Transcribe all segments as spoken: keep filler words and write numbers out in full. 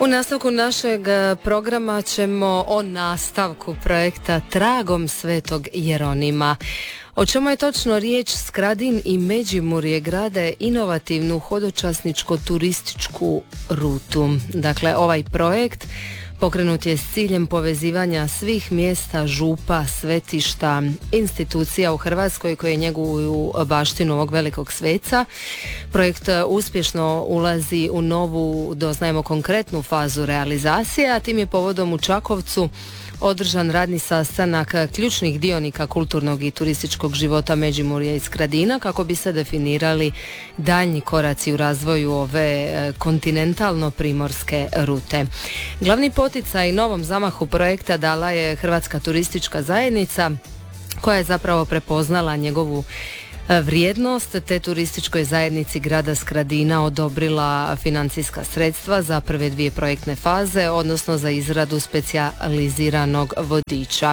U nastavku našeg programa ćemo o nastavku projekta Tragom Svetog Jeronima. O čemu je točno riječ? Skradin i Međimurje grade inovativnu hodočasničko-turističku rutu. Dakle, ovaj projekt pokrenut je s ciljem povezivanja svih mjesta, župa, svetišta, institucija u Hrvatskoj koje njeguju baštinu ovog velikog sveca. Projekt uspješno ulazi u novu, doznajemo konkretnu fazu realizacije, a tim je povodom u Čakovcu održan radni sastanak ključnih dionika kulturnog i turističkog života Međimurja i Skradina kako bi se definirali daljnji koraci u razvoju ove kontinentalno-primorske rute. Glavni poticaj novom zamahu projekta dala je Hrvatska turistička zajednica koja je zapravo prepoznala njegovu vrijednost, te turističkoj zajednici grada Skradina odobrila financijska sredstva za prve dvije projektne faze, odnosno za izradu specijaliziranog vodiča.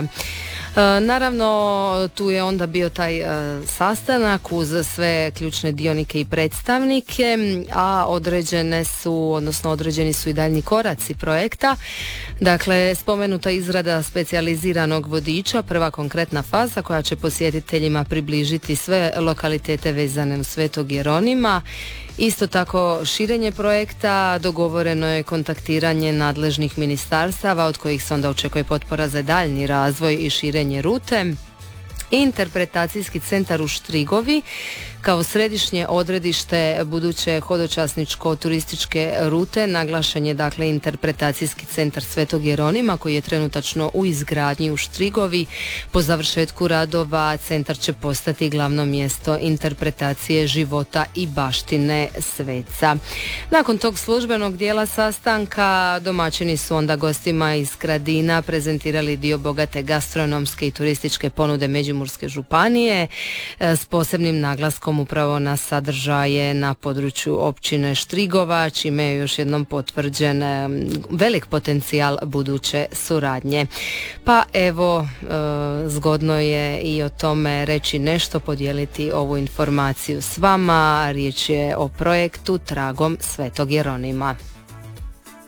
Naravno, tu je onda bio taj sastanak uz sve ključne dionike i predstavnike, a određene su, odnosno određeni su i daljnji koraci projekta. Dakle, spomenuta izrada specijaliziranog vodiča, prva konkretna faza koja će posjetiteljima približiti sve lokalitete vezane uz Svetog Jeronima. Isto tako širenje projekta, dogovoreno je kontaktiranje nadležnih ministarstava od kojih se onda očekuje potpora za daljnji razvoj i širenje rute. Interpretacijski centar u Štrigovi kao središnje odredište buduće hodočasničko-turističke rute naglašen je dakle interpretacijski centar Svetog Jeronima koji je trenutačno u izgradnji u Štrigovi. Po završetku radova centar će postati glavno mjesto interpretacije života i baštine sveca. Nakon tog službenog dijela sastanka domaćini su onda gostima iz Skradina prezentirali dio bogate gastronomske i turističke ponude Međimurske županije s posebnim naglaskom upravo na sadržaje na području općine Štrigova, čime je još jednom potvrđen velik potencijal buduće suradnje. Pa evo, zgodno je i o tome reći nešto, podijeliti ovu informaciju s vama. Riječ je o projektu Tragom Svetog Jeronima.